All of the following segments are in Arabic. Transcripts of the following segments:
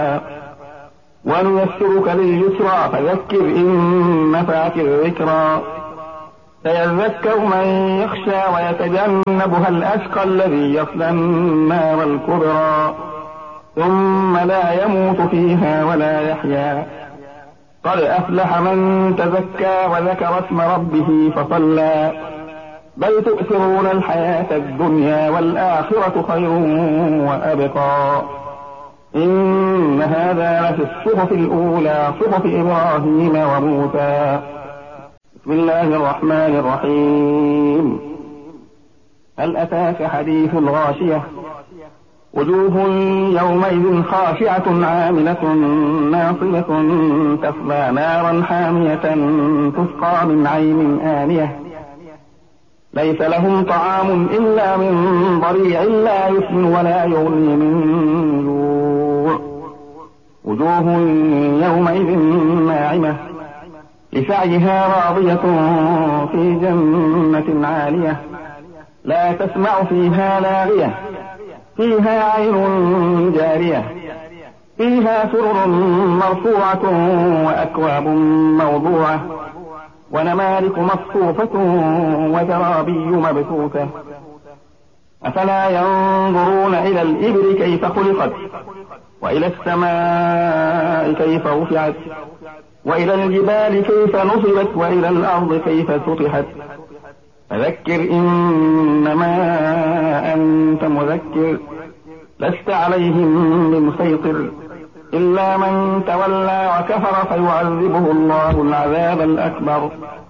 ونيسرك لليسرى فذكر إن نفعت الذكرى سيذكر من يخشى ويتجنبها الأشقى الذي يصلى النار الكبرى ثم لا يموت فيها ولا يحيا قد أفلح من تزكى وذكر اسم ربه فصلى بل تؤثرون الحياة الدنيا والآخرة خير وأبقى إن هذا لفي الصحف الأولى صحف إبراهيم وموسى. بسم الله الرحمن الرحيم. هل أتاك حديث الغاشية وجوه يومئذ خاشعة عاملة ناصبة تصلى نارا حامية تسقى من عين آنية ليس لهم طعام إلا من ضريع لا يسمن ولا يغني من جوع وجوه يومئذ ناعمة لسعيها راضية في جنة عالية لا تسمع فيها لاغية فيها عين جارية فيها سرر مرفوعة وأكواب موضوعة ونمارق مصفوفة وزرابي مبثوثة أفلا ينظرون إلى الإبل كيف خلقت وإلى السماء كيف رفعت وإلى الجبال كيف نصبت وإلى الأرض كيف سطحت فذكر إنما أنت مذكر لست عليهم بمسيطر إلا من تولى وكفر فيعذبه الله العذاب الأكبر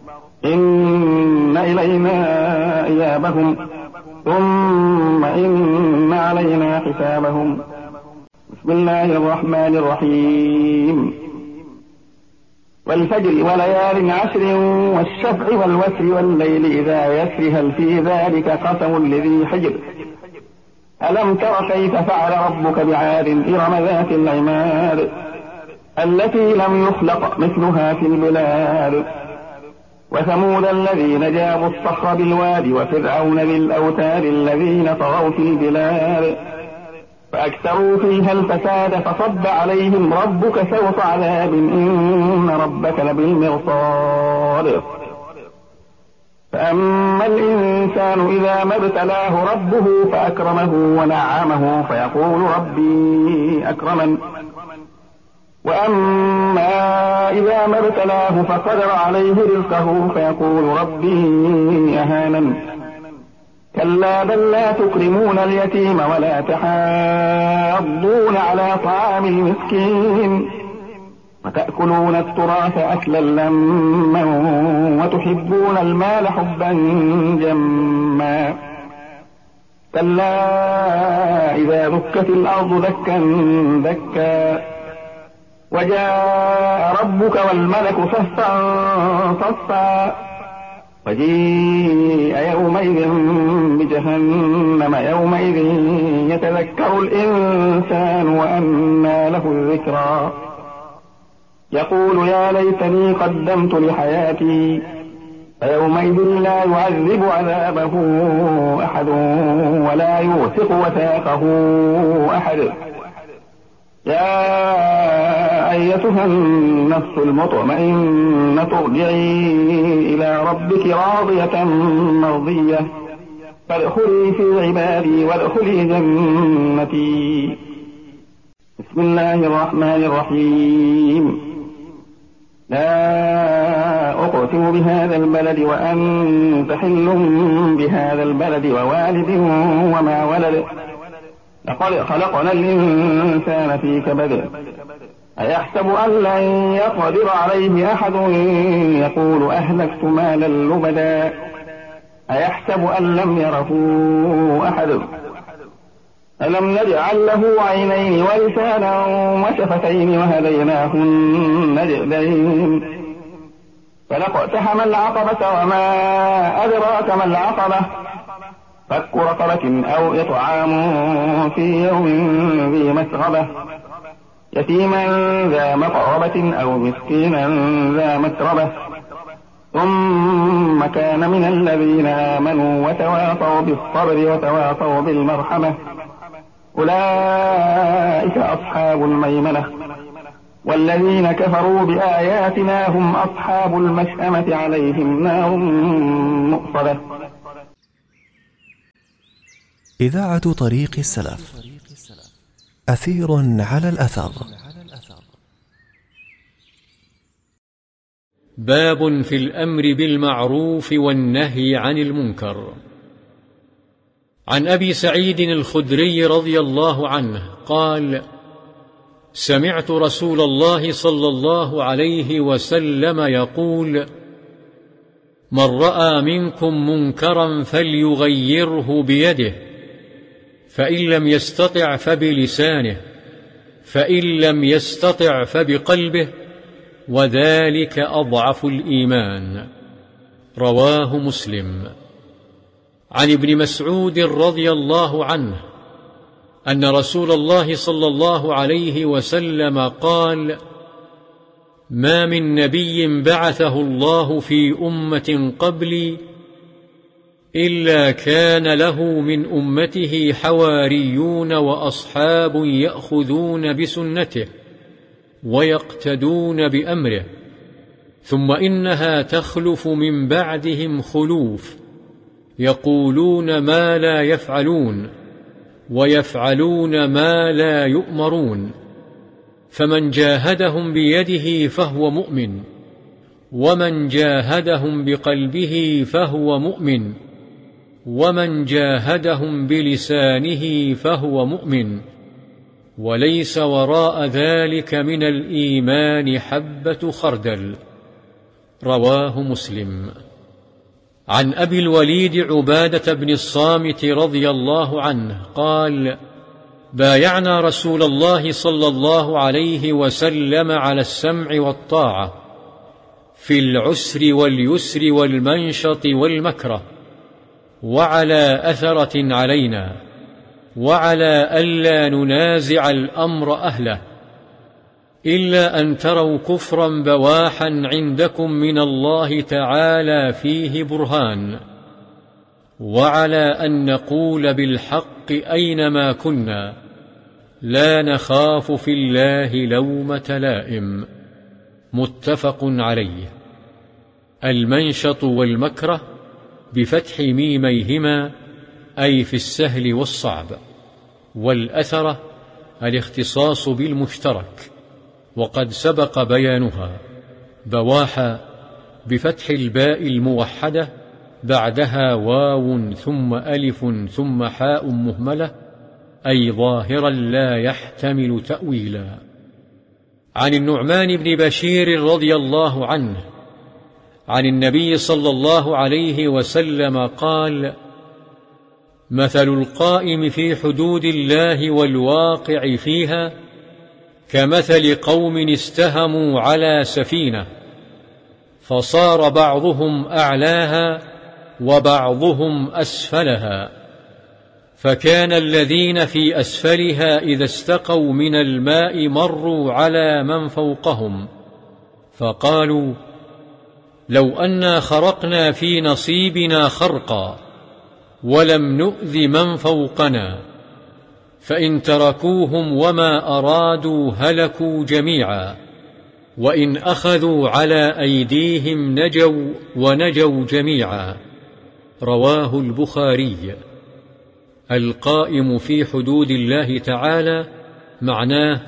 إن إلينا إيابهم ثم إن علينا حسابهم. بسم الله الرحمن الرحيم. والفجر وليال عشر والشفع والوتر والليل إذا يسر هل في ذلك قسم لذي حجر ألم تر كيف فعل ربك بعاد إرم ذات العماد التي لم يخلق مثلها في البلاد وثمود الذين جابوا الصخر بالواد وفرعون ذي الأوتاد الذين طغوا في البلاد فأكثروا فيها الفساد فصب عليهم ربك سوط عذاب إن ربك لبالمرصاد فأما الإنسان إذا ما ابتلاه ربه فأكرمه ونعمه فيقول ربي أكرمن وأما إذا ما ابتلاه فقدر عليه رزقه فيقول ربي أهانن كلا بل لا تكرمون اليتيم ولا تحاضون على طعام المسكين وتأكلون التراث أكلا لما وتحبون المال حبا جما كلا إذا دكت الأرض دكا دكا وجاء ربك والملك صفا صفا وجيء يومئذ بجهنم يومئذ يتذكر الإنسان وأنى له الذكرى يقول يا ليتني قدمت لحياتي فيومئذ لا يعذب عذابه أحد ولا يوثق وثاقه أحد يا أيتها النفس المطمئنة ارجعي إلى ربك راضية مرضية فادخلي في عبادي وادخلي جنتي. بسم الله الرحمن الرحيم. لا أقسم بهذا البلد وأنت حل بهذا البلد ووالد وما ولد لقد خلقنا الإنسان في كبد أيحسب أن لن يقدر عليه أحد يقول أهلكت مالا لبدا أيحسب أن لم يره أحد ألم نجعل له عينين ولسانا وشفتين وهديناه النجدين فلاقتحم العقبة وما أدراك ما العقبة فك رقبة أو إطعام في يوم ذي مسغبة يتيما ذا مقربة أو مسكينا ذا متربة ثم كان من الذين آمنوا وتواصوا بالصبر وتواصوا بالمرحمة أولئك أصحاب الميمنة والذين كفروا بآياتنا هم أصحاب المشأمة عليهم نار مؤصدة. إذاعة طريق السلف، أثير على الأثر. باب في الأمر بالمعروف والنهي عن المنكر. عن أبي سعيد الخدري رضي الله عنه قال: سمعت رسول الله صلى الله عليه وسلم يقول: من رأى منكم منكرا فليغيره بيده، فإن لم يستطع فبلسانه، فإن لم يستطع فبقلبه، وذلك أضعف الإيمان. رواه مسلم. عن ابن مسعود رضي الله عنه أن رسول الله صلى الله عليه وسلم قال: ما من نبي بعثه الله في أمة قبلي إلا كان له من أمته حواريون وأصحاب يأخذون بسنته ويقتدون بأمره، ثم إنها تخلف من بعدهم خلوف يقولون ما لا يفعلون ويفعلون ما لا يؤمرون، فمن جاهدهم بيده فهو مؤمن، ومن جاهدهم بقلبه فهو مؤمن، ومن جاهدهم بلسانه فهو مؤمن، وليس وراء ذلك من الإيمان حبة خردل. رواه مسلم. عن أبي الوليد عبادة بن الصامت رضي الله عنه قال: بايعنا رسول الله صلى الله عليه وسلم على السمع والطاعة في العسر واليسر والمنشط والمكره، وعلى أثرة علينا، وعلى ألا ننازع الأمر أهله، إلا أن تروا كفرا بواحا عندكم من الله تعالى فيه برهان، وعلى أن نقول بالحق أينما كنا، لا نخاف في الله لومة لائم. متفق عليه. المنشط والمكره بفتح ميميهما أي في السهل والصعب، والأثرة الاختصاص بالمشترك، وقد سبق بيانها. بواحة بفتح الباء الموحدة بعدها واو ثم ألف ثم حاء مهملة، أي ظاهرا لا يحتمل تأويلا. عن النعمان بن بشير رضي الله عنه عن النبي صلى الله عليه وسلم قال: مثل القائم في حدود الله والواقع فيها كمثل قوم استهموا على سفينة، فصار بعضهم أعلاها وبعضهم أسفلها، فكان الذين في أسفلها إذا استقوا من الماء مروا على من فوقهم، فقالوا: لو أنا خرقنا في نصيبنا خرقا ولم نؤذ من فوقنا، فإن تركوهم وما أرادوا هلكوا جميعا، وإن أخذوا على أيديهم نجوا ونجوا جميعا. رواه البخاري. القائم في حدود الله تعالى معناه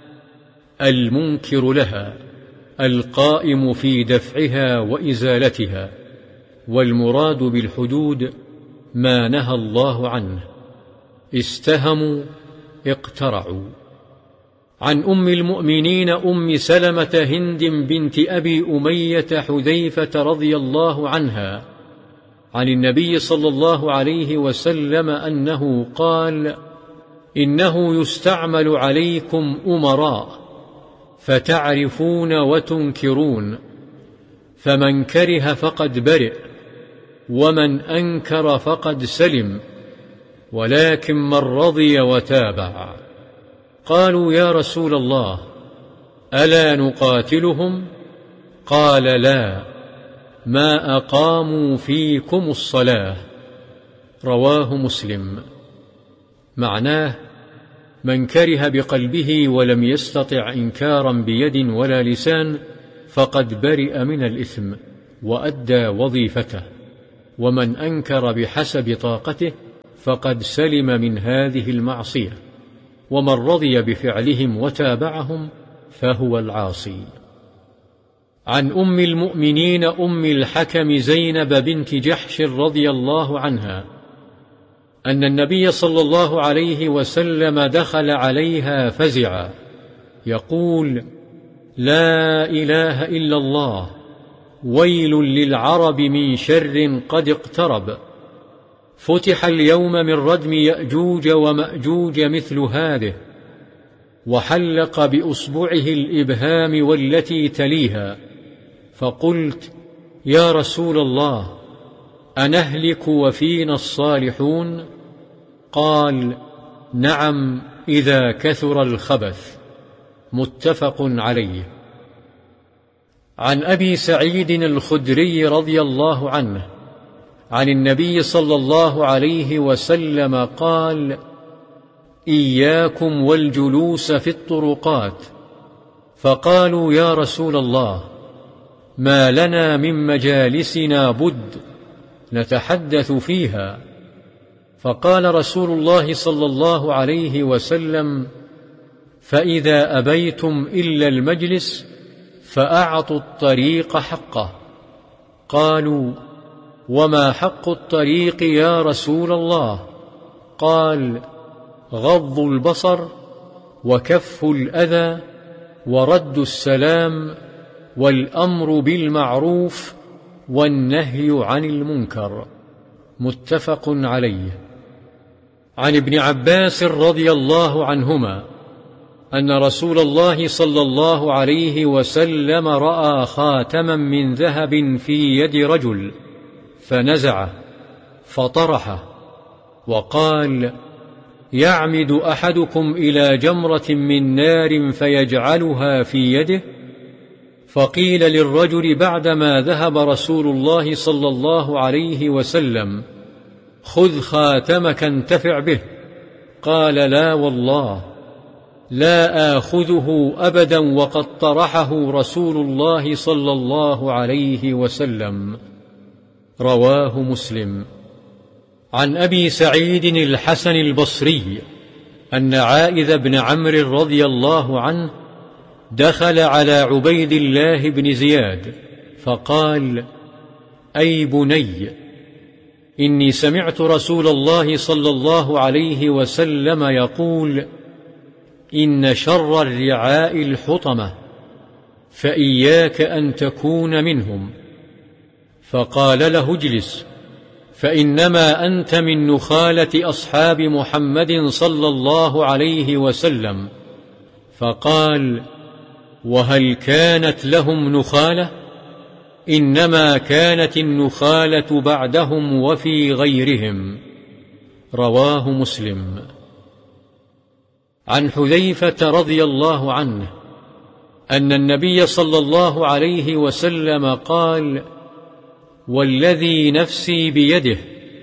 المنكر لها، القائم في دفعها وإزالتها، والمراد بالحدود ما نهى الله عنه. استهموا اقترعوا. عن أم المؤمنين أم سلمة هند بنت أبي أمية حذيفة رضي الله عنها عن النبي صلى الله عليه وسلم أنه قال: إنه يستعمل عليكم أمراء فتعرفون وتنكرون، فمن كره فقد برئ، ومن أنكر فقد سلم، ولكن من رضي وتابع. قالوا: يا رسول الله، ألا نقاتلهم؟ قال: لا، ما أقاموا فيكم الصلاة. رواه مسلم. معناه من كره بقلبه ولم يستطع إنكارا بيد ولا لسان فقد برئ من الإثم وأدى وظيفته، ومن أنكر بحسب طاقته فقد سلم من هذه المعصية، ومن رضي بفعلهم وتابعهم فهو العاصي. عن أم المؤمنين أم الحكم زينب بنت جحش رضي الله عنها أن النبي صلى الله عليه وسلم دخل عليها فزعا يقول: لا إله إلا الله، ويل للعرب من شر قد اقترب، فتح اليوم من ردم يأجوج ومأجوج مثل هذه، وحلق بأصبعه الإبهام والتي تليها، فقلت: يا رسول الله، أنهلك وفينا الصالحون؟ قال: نعم إذا كثر الخبث. متفق عليه. عن أبي سعيد الخدري رضي الله عنه عن النبي صلى الله عليه وسلم قال: إياكم والجلوس في الطرقات. فقالوا: يا رسول الله، ما لنا من مجالسنا بد نتحدث فيها. فقال رسول الله صلى الله عليه وسلم: فإذا أبيتم إلا المجلس فأعطوا الطريق حقه. قالوا: وما حق الطريق يا رسول الله؟ قال: غض البصر، وكف الأذى، ورد السلام، والأمر بالمعروف، والنهي عن المنكر. متفق عليه. عن ابن عباس رضي الله عنهما أن رسول الله صلى الله عليه وسلم رأى خاتما من ذهب في يد رجل فنزعه فطرحه، وقال: يعمد أحدكم إلى جمرة من نار فيجعلها في يده؟ فقيل للرجل بعدما ذهب رسول الله صلى الله عليه وسلم: خذ خاتمك انتفع به. قال: لا والله، لا آخذه أبدا وقد طرحه رسول الله صلى الله عليه وسلم. رواه مسلم. عن أبي سعيد الحسن البصري أن عائذ بن عمرو رضي الله عنه دخل على عبيد الله بن زياد فقال: أي بني، إني سمعت رسول الله صلى الله عليه وسلم يقول: إن شر الرعاء الحطمة، فإياك أن تكون منهم. فقال له: اجلس، فإنما أنت من نخالة أصحاب محمد صلى الله عليه وسلم. فقال: وهل كانت لهم نخالة؟ إنما كانت النخالة بعدهم وفي غيرهم. رواه مسلم. عن حذيفة رضي الله عنه أن النبي صلى الله عليه وسلم قال: والذي نفسي بيده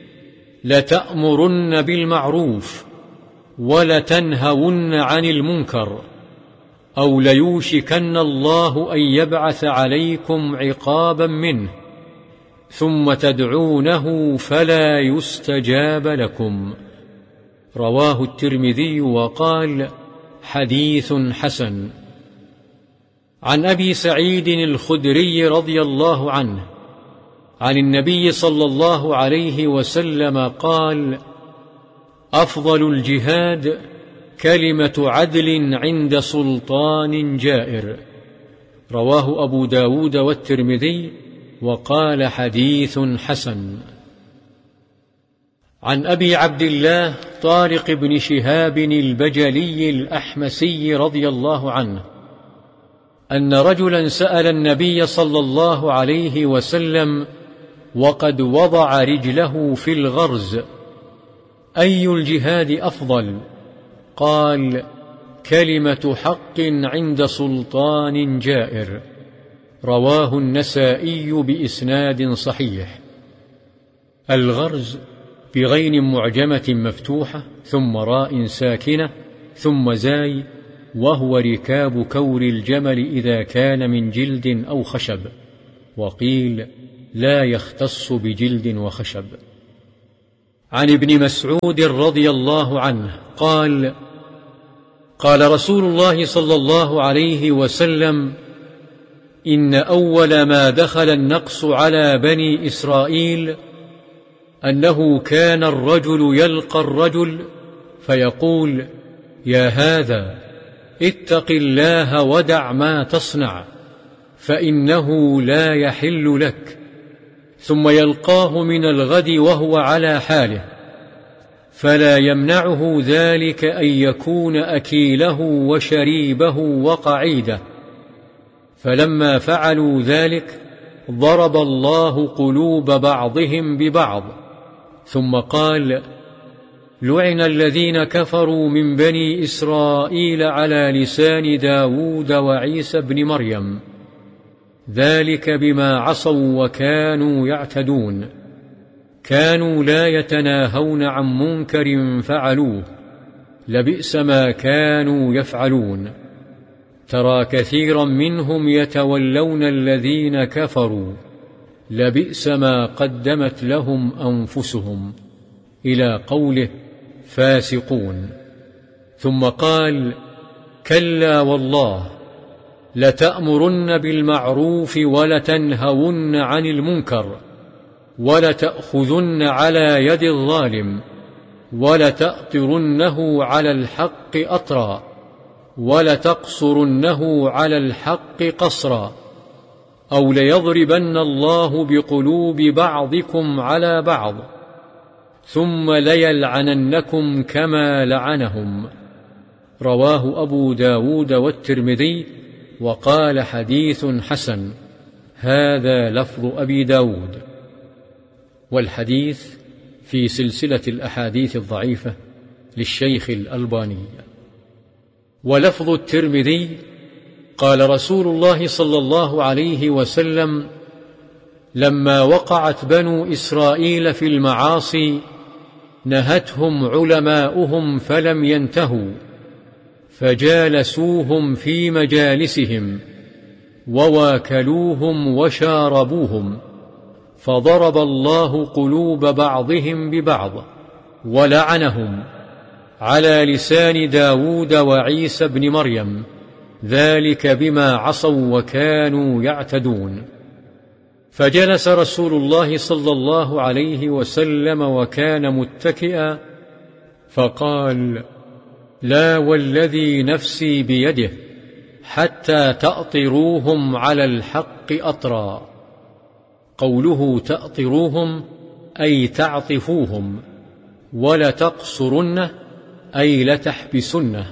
لتأمرن بالمعروف ولتنهون عن المنكر، أو ليوشكن الله أن يبعث عليكم عقابا منه، ثم تدعونه فلا يستجاب لكم. رواه الترمذي وقال: حديث حسن. عن أبي سعيد الخدري رضي الله عنه عن النبي صلى الله عليه وسلم قال: أفضل الجهاد كلمة عدل عند سلطان جائر. رواه أبو داود والترمذي وقال: حديث حسن. عن أبي عبد الله طارق بن شهاب البجلي الأحمسي رضي الله عنه أن رجلا سأل النبي صلى الله عليه وسلم وقد وضع رجله في الغرز: أي الجهاد أفضل؟ قال: كلمة حق عند سلطان جائر. رواه النسائي بإسناد صحيح. الغرز بغين معجمة مفتوحة ثم راء ساكنة ثم زاي، وهو ركاب كور الجمل إذا كان من جلد أو خشب، وقيل لا يختص بجلد وخشب. عن ابن مسعود رضي الله عنه قال: قال رسول الله صلى الله عليه وسلم: إن أول ما دخل النقص على بني إسرائيل أنه كان الرجل يلقى الرجل فيقول: يا هذا اتق الله ودع ما تصنع فإنه لا يحل لك، ثم يلقاه من الغد وهو على حاله، فلا يمنعه ذلك أن يكون أكيله وشريبه وقعيده. فلما فعلوا ذلك ضرب الله قلوب بعضهم ببعض، ثم قال: لعن الذين كفروا من بني إسرائيل على لسان داود وعيسى بن مريم، ذلك بما عصوا وكانوا يعتدون، كانوا لا يتناهون عن منكر فعلوه، لبئس ما كانوا يفعلون. ترى كثيرا منهم يتولون الذين كفروا، لبئس ما قدمت لهم أنفسهم، إلى قوله فاسقون. ثم قال: كلا والله لتأمرن بالمعروف ولتنهون عن المنكر ولتأخذن على يد الظالم ولتأطرنه على الحق أطرا ولتقصرنه على الحق قصرا، أو ليضربن الله بقلوب بعضكم على بعض ثم ليلعننكم كما لعنهم. رواه أبو داود والترمذي، وقال حديث حسن. هذا لفظ أبي داود، والحديث في سلسلة الأحاديث الضعيفة للشيخ الألباني. ولفظ الترمذي: قال رسول الله صلى الله عليه وسلم: لما وقعت بنو إسرائيل في المعاصي نهتهم علماؤهم فلم ينتهوا، فجالسوهم في مجالسهم وواكلوهم وشاربوهم، فضرب الله قلوب بعضهم ببعض ولعنهم على لسان داود وعيسى بن مريم، ذلك بما عصوا وكانوا يعتدون. فجلس رسول الله صلى الله عليه وسلم وكان متكئا، فقال: لا والذي نفسي بيده حتى تأطروهم على الحق أطرا. قوله تأطروهم أي تعطفوهم، ولتقصرنه أي لتحبسنه.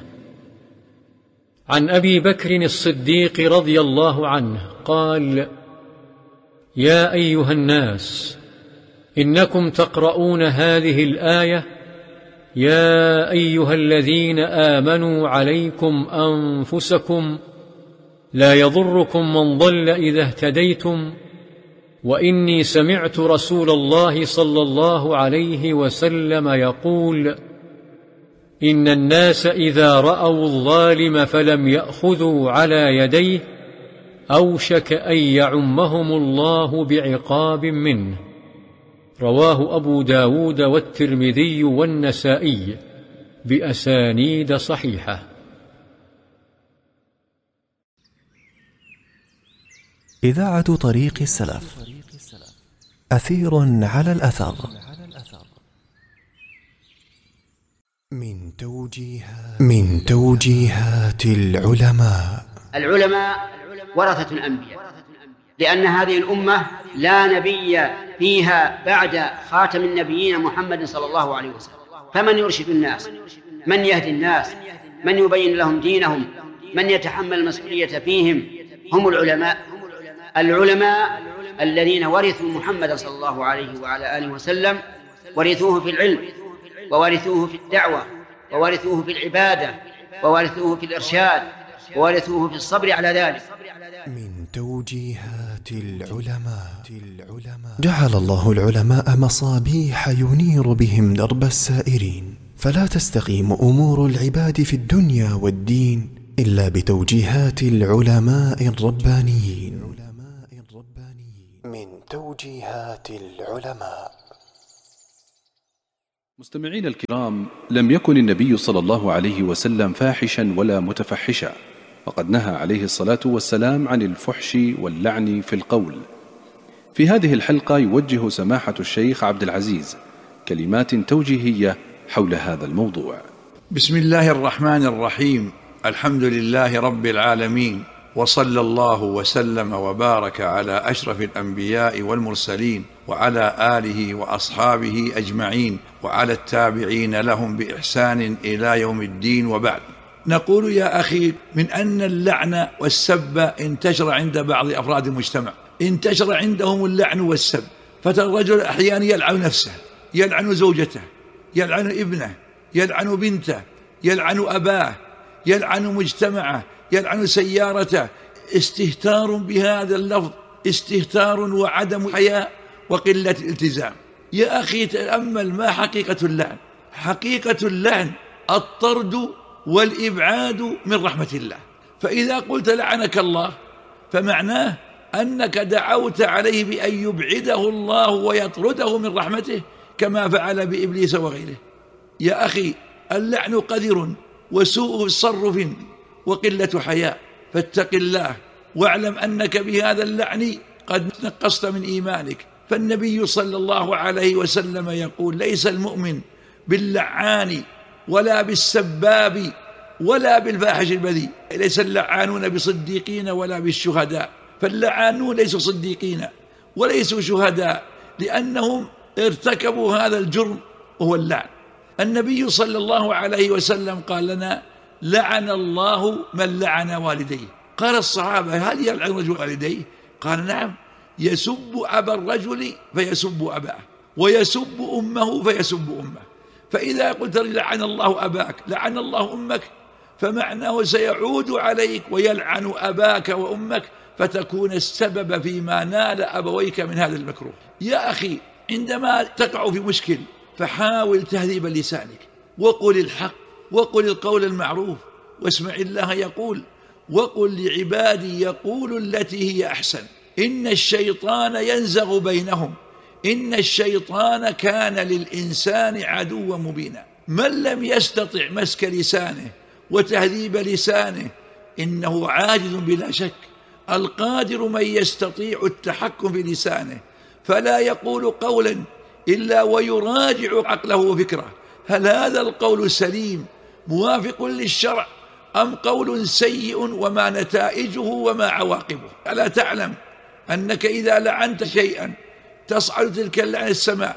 عن أبي بكر الصديق رضي الله عنه قال: يا أيها الناس، إنكم تقرؤون هذه الآية: يا أيها الذين آمنوا عليكم أنفسكم لا يضركم من ضل إذا اهتديتم، وإني سمعت رسول الله صلى الله عليه وسلم يقول: إن الناس إذا رأوا الظالم فلم يأخذوا على يديه أوشك أن يعمهم الله بعقاب منه. رواه أبو داود والترمذي والنسائي بأسانيد صحيحة. إذاعة طريق السلف، أثير على الأثر. من توجيهات العلماء. العلماء ورثة الأنبياء، لأن هذه الأمة لا نبي فيها بعد خاتم النبيين محمد صلى الله عليه وسلم، فمن يرشد الناس، من يهدي الناس، من يبين لهم دينهم، من يتحمل المسؤولية فيهم، هم العلماء. العلماء الذين ورثوا محمد صلى الله عليه وعلى آله وسلم، ورثوه في العلم، وورثوه في الدعوة، وورثوه في العبادة، وورثوه في الإرشاد، وورثوه في الصبر على ذلك. من توجيهات العلماء. جعل الله العلماء مصابيح ينير بهم درب السائرين، فلا تستقيم أمور العباد في الدنيا والدين إلا بتوجيهات العلماء الربانيين. من توجيهات العلماء. مستمعين الكرام، لم يكن النبي صلى الله عليه وسلم فاحشا ولا متفحشا، وقد نهى عليه الصلاة والسلام عن الفحش واللعن في القول. في هذه الحلقة يوجه سماحة الشيخ عبد العزيز كلمات توجيهية حول هذا الموضوع. بسم الله الرحمن الرحيم. الحمد لله رب العالمين، وصلى الله وسلم وبارك على أشرف الأنبياء والمرسلين وعلى آله وأصحابه أجمعين وعلى التابعين لهم بإحسان إلى يوم الدين، وبعد. نقول يا أخي، من أن اللعن والسب انتشر عند بعض أفراد المجتمع، انتشر عندهم اللعن والسب، فترى الرجل أحيانا يلعن نفسه، يلعن زوجته، يلعن ابنه، يلعن بنته، يلعن أباه، يلعن مجتمعه، يلعن سيارته. استهتار بهذا اللفظ، استهتار وعدم حياء وقلة التزام. يا أخي تأمل ما حقيقة اللعن. حقيقة اللعن الطرد والإبعاد من رحمة الله. فإذا قلت لعنك الله فمعناه أنك دعوت عليه بأن يبعده الله ويطرده من رحمته، كما فعل بإبليس وغيره. يا أخي اللعن قذر وسوء تصرف وقلة حياء، فاتق الله واعلم أنك بهذا اللعن قد نقصت من إيمانك. فالنبي صلى الله عليه وسلم يقول: ليس المؤمن باللعان ولا بالسباب ولا بالفاحش البذيء. ليس اللعانون بصديقين ولا بالشهداء. فاللعانون ليسوا صديقين وليسوا شهداء، لأنهم ارتكبوا هذا الجرم وهو اللعن. النبي صلى الله عليه وسلم قال لنا: لعن الله من لعن والديه. قال الصحابة: هل يلعن الرجل والديه؟ قال: نعم، يسب أبا الرجل فيسب أباه، ويسب أمه فيسب أمه. فإذا قلت لعن الله أباك، لعن الله أمك، فمعناه سيعود عليك ويلعن أباك وأمك، فتكون السبب فيما نال أبويك من هذا المكروه. يا أخي عندما تقع في مشكل فحاول تهذيب لسانك، وقل الحق، وقل القول المعروف، واسمع الله يقول: وقل لعبادي يقول التي هي أحسن إن الشيطان ينزغ بينهم إن الشيطان كان للإنسان عدوا مبينا. من لم يستطع مسك لسانه وتهذيب لسانه إنه عاجز بلا شك. القادر من يستطيع التحكم في لسانه، فلا يقول قولا إلا ويراجع عقله وفكره: هل هذا القول سليم موافق للشرع أم قول سيء، وما نتائجه وما عواقبه؟ ألا تعلم أنك إذا لعنت شيئا تصعد تلك اللعنة السماء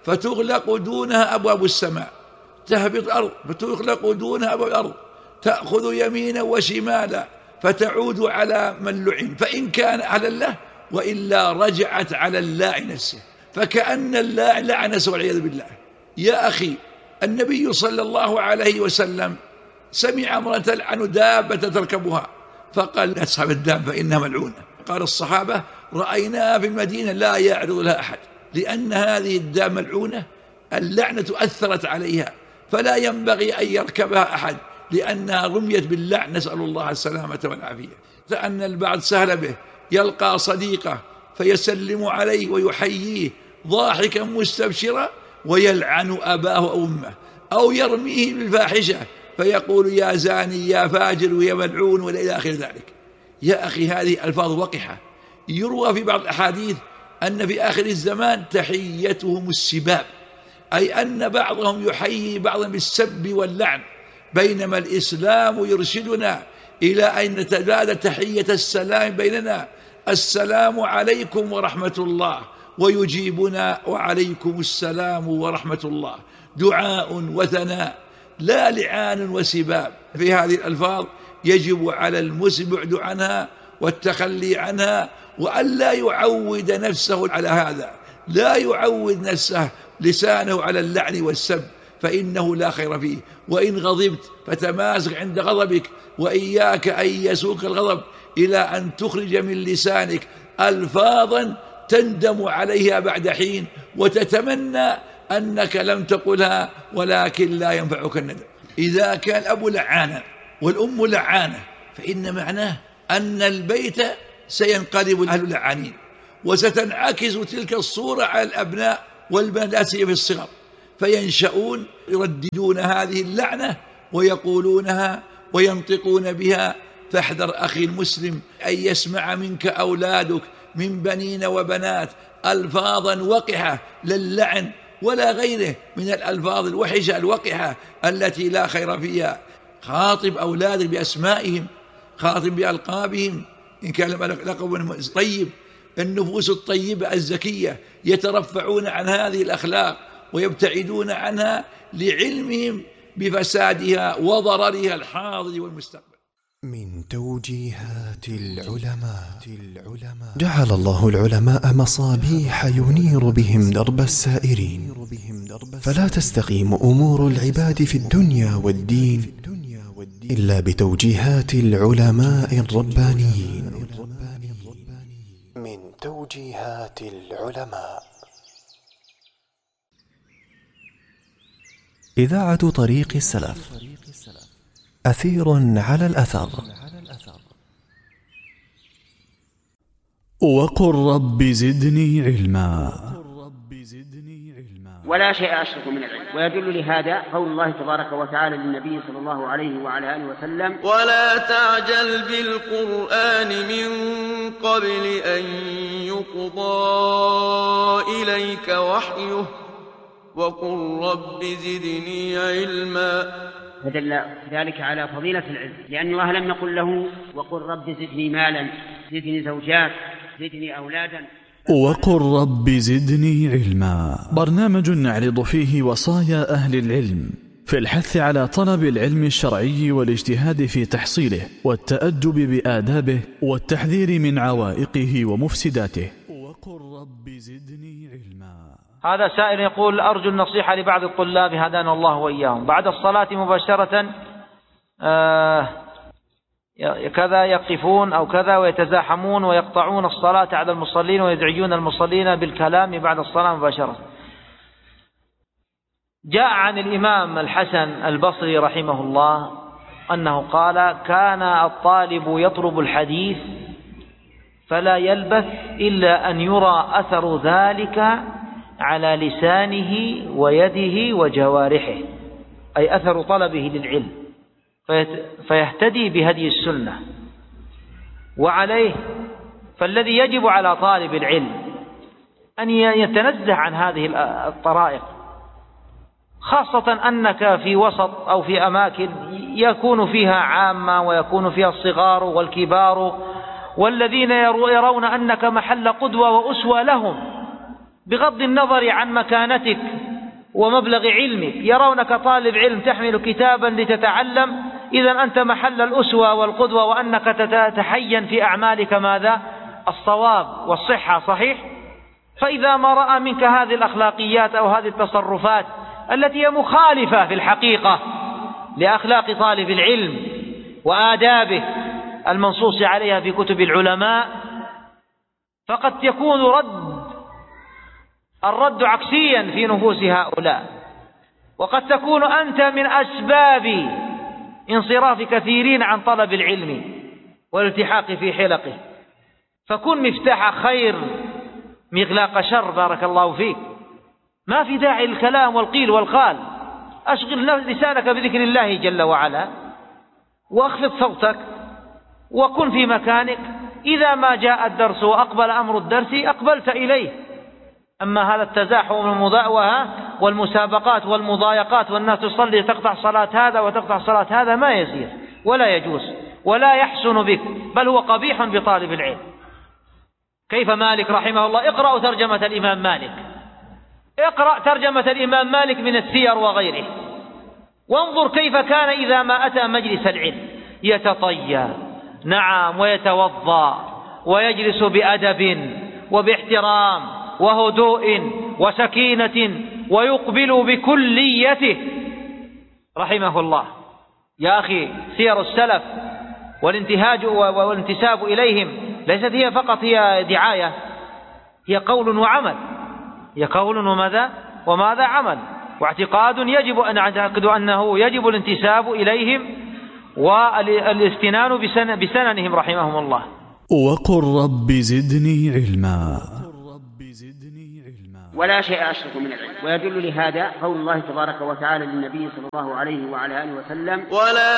فتغلق دونها أبواب السماء، تهبط الأرض فتغلق دونها أبواب الأرض، تأخذ يمينا وشمالا فتعود على من لعن، فإن كان على الله، وإلا رجعت على اللاعن نفسه، فكأن اللاعن لعن نفسه والعياذ بالله. يا أخي النبي صلى الله عليه وسلم سمع امرأة تلعن دابة تركبها، فقال: لا تصحب الدابة فإنها ملعونة. قال الصحابة: رأيناها في المدينة لا يعرض لها أحد، لأن هذه الدابة ملعونة، اللعنة أثرت عليها، فلا ينبغي أن يركبها أحد، لأنها رميت باللعن، نسأل الله السلامة والعافية. فأن البعض سهل به يلقى صديقه فيسلم عليه ويحييه ضاحكا مستبشرا ويلعن أباه أو أمه، أو يرميه بالفاحشة فيقول: يا زاني يا فاجر ويا ملعون، وإلى آخر ذلك. يا أخي هذه ألفاظ وقحة. يروى في بعض الأحاديث أن في آخر الزمان تحيتهم السباب، أي أن بعضهم يحيي بعضا بالسب واللعن، بينما الإسلام يرشدنا إلى أن نتبادل تحية السلام بيننا: السلام عليكم ورحمة الله، ويجيبنا: وعليكم السلام ورحمة الله. دعاء وثناء، لا لعان وسباب. في هذه الألفاظ يجب على المسلم البعد عنها والتخلي عنها، وألا يعود نفسه على هذا، لا يعود نفسه لسانه على اللعن والسب، فإنه لا خير فيه. وإن غضبت فتماسك عند غضبك، وإياك أن يسوق الغضب إلى أن تخرج من لسانك ألفاظا تندم عليها بعد حين، وتتمنى أنك لم تقلها ولكن لا ينفعك الندم. إذا كان الأب لعانا والأم لعانة فإن معناه أن البيت سينقلب أهل لعانين، وستنعكس تلك الصورة على الأبناء والبنات في الصغر، فينشأون يرددون هذه اللعنة ويقولونها وينطقون بها. فاحذر أخي المسلم أن يسمع منك أولادك من بنين وبنات ألفاظا وقحة للعن ولا غيره من الألفاظ الوحشة الوقحة التي لا خير فيها. خاطب أولادك بأسمائهم، خاطب بألقابهم، إن كان لقب طيب. النفوس الطيبة الزكية يترفعون عن هذه الأخلاق ويبتعدون عنها لعلمهم بفسادها وضررها الحاضر والمستقبل. من توجيهات العلماء. جعل الله العلماء مصابيح ينير بهم درب السائرين، فلا تستقيم أمور العباد في الدنيا والدين إلا بتوجيهات العلماء الربانيين. من توجيهات العلماء. إذاعة طريق السلف، أثير على الأثر. وقل رب زدني علما. ولا شيء أشرك من العلم. ويدل لهذا قول الله تبارك وتعالى للنبي صلى الله عليه وعلى آله وسلم: ولا تعجل بالقرآن من قبل أن يقضى إليك وحيه وقل رب زدني علما. فدل ذلك على فضيلة العلم، لأن الله لم يقل له وقل رب زدني مالا، زدني زوجات، زدني أولادا. وقل رب زدني علما، برنامج نعرض فيه وصايا أهل العلم في الحث على طلب العلم الشرعي والاجتهاد في تحصيله والتأدب بآدابه والتحذير من عوائقه ومفسداته. وقل رب زدني علما. هذا سائل يقول: أرجو النصيحة لبعض الطلاب هدانا الله وإياهم، بعد الصلاة مباشرة كذا يقفون أو كذا ويتزاحمون ويقطعون الصلاة على المصلين ويدعيون المصلين بالكلام بعد الصلاة مباشرة. جاء عن الإمام الحسن البصري رحمه الله أنه قال: كان الطالب يطلب الحديث فلا يلبث إلا أن يرى أثر ذلك على لسانه ويده وجوارحه، أي أثر طلبه للعلم، فيهتدي بهدي السنة. وعليه فالذي يجب على طالب العلم أن يتنزه عن هذه الطرائق، خاصة أنك في وسط أو في أماكن يكون فيها عامة ويكون فيها الصغار والكبار، والذين يرون أنك محل قدوة وأسوة لهم بغض النظر عن مكانتك ومبلغ علمك. يرونك طالب علم تحمل كتابا لتتعلم، إذا أنت محل الأسوة والقدوة، وأنك تتحين في أعمالك ماذا؟ الصواب والصحة، صحيح؟ فإذا ما رأى منك هذه الأخلاقيات أو هذه التصرفات التي هي مخالفة في الحقيقة لأخلاق طالب العلم وآدابه المنصوص عليها في كتب العلماء، فقد يكون الرد عكسيا في نفوس هؤلاء، وقد تكون أنت من أسباب انصراف كثيرين عن طلب العلم والالتحاق في حلقه. فكن مفتاح خير مغلاق شر، بارك الله فيك. ما في داعي الكلام والقيل والقال. أشغل لسانك بذكر الله جل وعلا، واخفض صوتك، وكن في مكانك. إذا ما جاء الدرس وأقبل أمر الدرس أقبلت إليه. أما هذا التزاحم والمسابقات والمضايقات والناس تصلي تقطع صلاة هذا وتقطع صلاة هذا ما يسير ولا يجوز ولا يحسن بك، بل هو قبيح بطالب العلم. كيف مالك رحمه الله؟ اقرأوا ترجمة الإمام مالك، اقرأ ترجمة الإمام مالك من السير وغيره، وانظر كيف كان إذا ما أتى مجلس العلم يتطيب، نعم، ويتوضأ ويجلس بأدب وباحترام وهدوء وسكينة ويقبل بكليته رحمه الله. يا أخي، سير السلف والانتهاج والانتساب إليهم ليست هي فقط هي دعاية، هي قول وعمل، هي قول وماذا؟ وماذا عمل، واعتقاد يجب أن نعتقد أنه يجب الانتساب إليهم والاستنان بسننهم رحمهم الله. وقل رب زدني علما. ولا شيء أشرف من العلم. ويدل لهذا قول الله تبارك وتعالى للنبي صلى الله عليه وعلى آله وسلم: